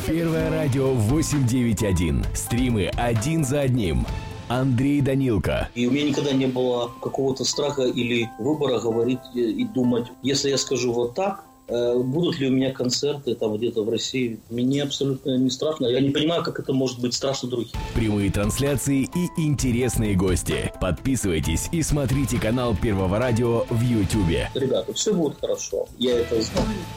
Первое радио 891. Стримы один за одним. Андрей Данилко. И у меня никогда не было какого-то страха или выбора говорить и думать, если я скажу вот так, будут ли у меня концерты там где-то в России. Мне абсолютно не страшно. Я не понимаю, как это может быть страшно другим. Прямые трансляции и интересные гости. Подписывайтесь и смотрите канал Первого радио в Ютубе. Ребята, все будет хорошо. Я это знаю.